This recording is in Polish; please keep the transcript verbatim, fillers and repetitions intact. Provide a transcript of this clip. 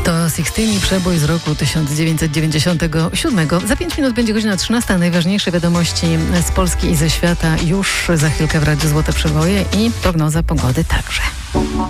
To Sixteen i przebój z roku tysiąc dziewięćset dziewięćdziesiątego siódmego. Za pięć minut będzie godzina trzynasta. Najważniejsze wiadomości z Polski i ze świata już za chwilkę w Radiu Złote Przeboje i prognoza pogody także.